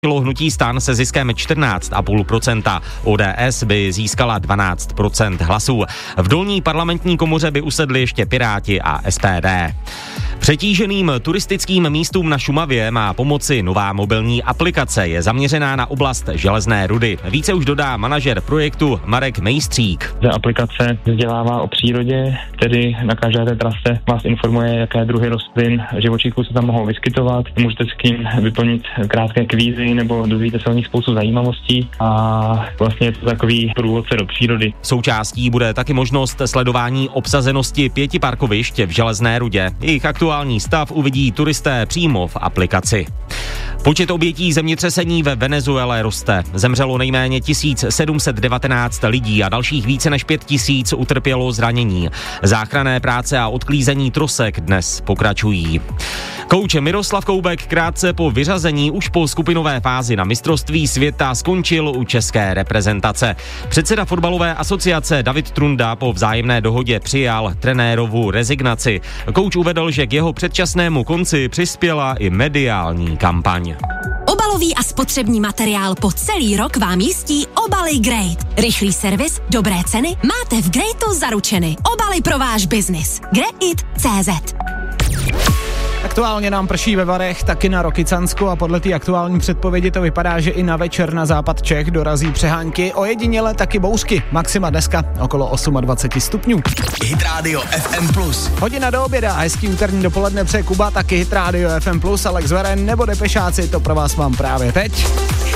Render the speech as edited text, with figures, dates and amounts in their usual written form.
hnutí STAN se ziskem 14,5%. ODS by získala 12% hlasů. V dolní parlamentní komoře by usedli ještě Piráti a SPD. Přetíženým turistickým místům na Šumavě má pomoci nová mobilní aplikace. Je zaměřená na oblast železné rudy. Více už dodá manažer projektu Marek Mejstřík. Aplikace vzdělává o přírodě, tedy na každé té trase vás informuje, jaké druhy rostlin, živočichů se tam mohou vyskytovat. Můžete s tím vyplnit krátké kvízy nebo dozvíte se o nich spoustu zajímavostí a vlastně je to takový průvodce do přírody. Součástí bude taky možnost sledování obsazenosti 5 parkovišť v železné rudě. Jejich aktuální stav uvidí turisté přímo v aplikaci. Počet obětí zemětřesení ve Venezuele roste. Zemřelo nejméně 1719 lidí a dalších více než 5000 utrpělo zranění. Záchranné práce a odklízení trosek dnes pokračují. Kouč Miroslav Koubek krátce po vyřazení už po skupinové fázi na mistrovství světa skončil u české reprezentace. Předseda fotbalové asociace David Trunda po vzájemné dohodě přijal trenérovu rezignaci. Kouč uvedl, že k jeho předčasnému konci přispěla i mediální kampaň. Obalový a spotřební materiál po celý rok vám jistí obaly Great. Rychlý servis, dobré ceny, máte v Greatu zaručeny. Obaly pro váš biznis. Greit.cz. Aktuálně nám prší ve Varech, taky na Rokycansku a podle té aktuální předpovědi to vypadá, že i na večer na západ Čech dorazí přehánky, ojediněle taky bouřky. Maxima dneska okolo 28 stupňů. Hit Radio FM+. Hodina do oběda a hezký úterní dopoledne přeje Kuba, taky Hit Radio FM+, Alex Veren nebo Depešáci, to pro vás mám právě teď.